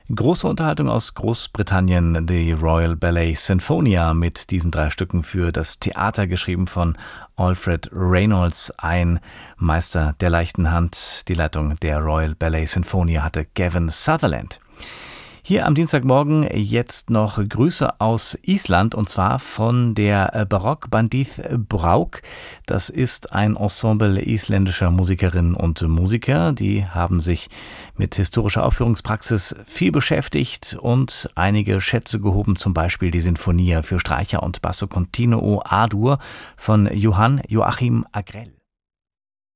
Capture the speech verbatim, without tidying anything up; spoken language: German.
Große Unterhaltung aus Großbritannien, die Royal Ballet Sinfonia mit diesen drei Stücken für das Theater, geschrieben von Alfred Reynolds, ein Meister der leichten Hand. Die Leitung der Royal Ballet Sinfonia hatte Gavin Sutherland. Hier am Dienstagmorgen jetzt noch Grüße aus Island, und zwar von der Barock Bandith Brauk. Das ist ein Ensemble isländischer Musikerinnen und Musiker. Die haben sich mit historischer Aufführungspraxis viel beschäftigt und einige Schätze gehoben, zum Beispiel die Sinfonia für Streicher und Basso Continuo A-Dur von Johann Joachim Agrell.